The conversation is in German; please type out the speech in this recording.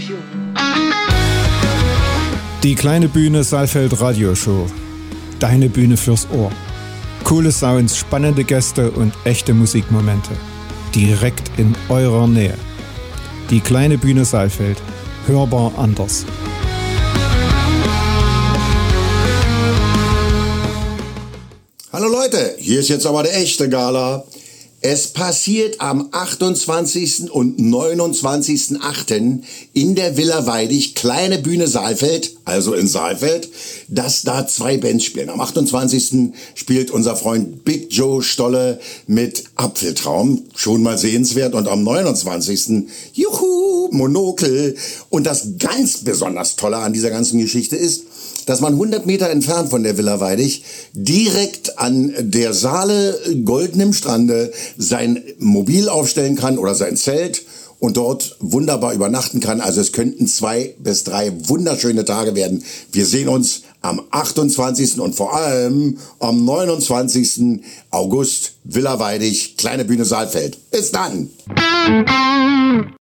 Die kleine Bühne Saalfeld Radioshow. Deine Bühne fürs Ohr. Coole Sounds, spannende Gäste und echte Musikmomente. Direkt in eurer Nähe. Die kleine Bühne Saalfeld. Hörbar anders. Hallo Leute, hier ist jetzt aber der echte Gala. Es passiert am 28. und 29.8. in der Villa Weidig, kleine Bühne Saalfeld, also in Saalfeld, dass da 2 Bands spielen. Am 28. spielt unser Freund Big Joe Stolle mit Apfeltraum, schon mal sehenswert. Und am 29. Juhu, Monokel. Und das ganz besonders Tolle an dieser ganzen Geschichte ist, dass man 100 Meter entfernt von der Villa Weidig direkt an der Saale Golden im Strande sein Mobil aufstellen kann oder sein Zelt und dort wunderbar übernachten kann. Also es könnten 2 bis 3 wunderschöne Tage werden. Wir sehen uns am 28. und vor allem am 29. August, Villa Weidig, kleine Bühne Saalfeld. Bis dann!